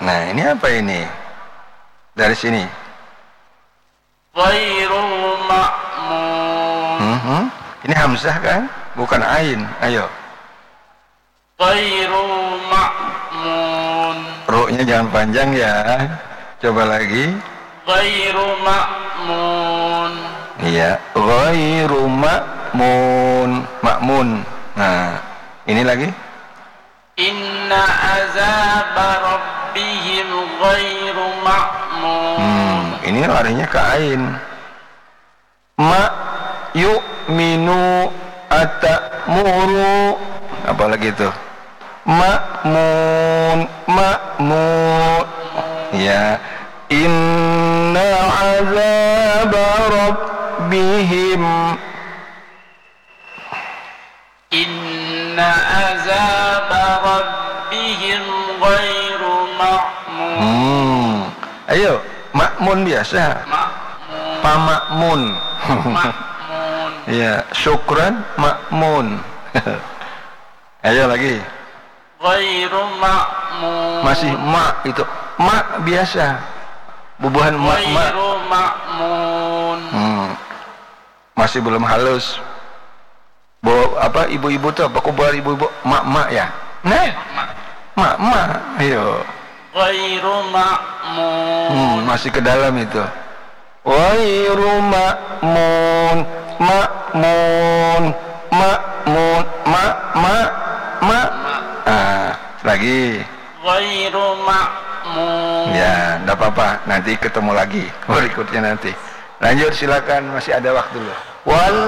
Nah, ini apa ini? Dari sini. Ghairul ma'mun. Ini hamzah kan? Bukan ain. Ayo. Ghairul ma'mun. Ru-nya jangan panjang ya. Coba lagi. Ghairu ma'mun. Iya, ghairu ma'mun. Ma'mun. Nah, ini lagi. Inna azaba rabbihim ghairu ma'mun. Ini larinya ke ain. Ma yu'minu atamuru. Apalagi itu? Ma'mun. Ya. Inna azaba rabbihim. Inna azaba rabbihim ghairu ma'mun. Ayo, makmun biasa. Pamakmun. Ma'mun. Ya, syukran makmun. Ayo lagi. Ghairu ma'mun. Masih ma itu. Ma biasa. Bubuhan ma. Ghairu ma'mun. Masih belum halus. Apa ibu-ibu tuh? Apa kubar ibu-ibu? Mak ya. Nah. Mak. Ayo. Ghairu ma'mun. Masih ke dalam itu. Ghairu ma'mun. Lagi. Ghairu ma'mun. Ya, enggak apa-apa. Nanti ketemu lagi berikutnya nanti. Lanjut silakan, masih ada waktu loh.